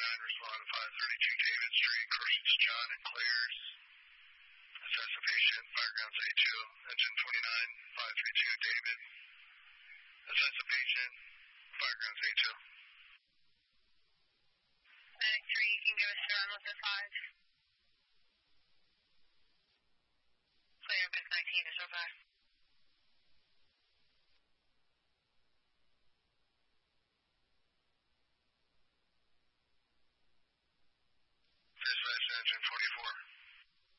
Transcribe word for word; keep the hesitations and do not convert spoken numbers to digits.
twenty-nine, respond to five thirty-two David Street, Courses John and Claire's. Assess a patient, firegrounds A two, engine twenty-nine, five thirty-two David. Assess a patient, firegrounds A two. Medic three, you can give us the run with the five. Clear, Medic nineteen is over. Dispatch engine twenty-four.